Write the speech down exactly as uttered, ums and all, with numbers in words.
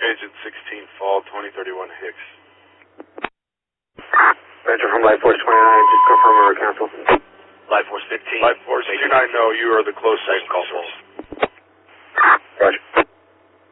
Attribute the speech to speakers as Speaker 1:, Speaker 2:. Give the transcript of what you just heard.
Speaker 1: Agent sixteen, Fall, twenty thirty-one Hicks.
Speaker 2: Roger from Life Force twenty-nine, just confirm or cancel.
Speaker 3: Life Force fifteen.
Speaker 1: Life Force two nine, no, you are the close second call.